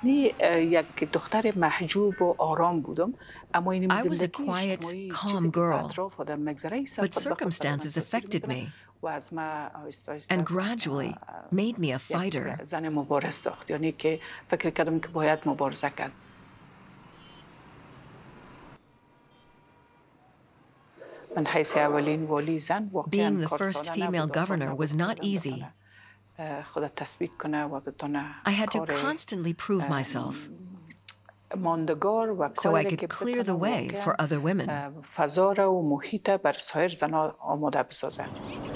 نی یک دختر محجوب و آرام بودم، اما این I was a زندگی quiet, اجتماعی چیزی calm که به girl, اطراف آدم میگذره این but صد به خود من circumstances تاثیر affected میکنه me و از ما آهسته and آهسته gradually made me a یک fighter. زن مبارز ساخت، یعنی که فکر کردم که باید مبارزه کرد. من حیث اولین والی زن واقعا Being the کار first ساده female نبود، آسان governor was نبود که not آدم easy. بتونه خود تثبیت کنه و بتونه I had to کار constantly prove myself ماندگار و so I کاری could که clear بتونه the way واقعا for other women. فضا را و محیط بر سایر زنها آماده بسازه.